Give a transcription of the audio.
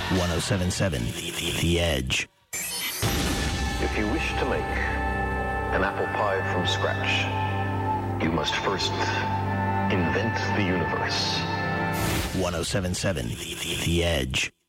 1077 The Edge. If you wish to make an apple pie from scratch, you must first invent the universe. 1077 The Edge.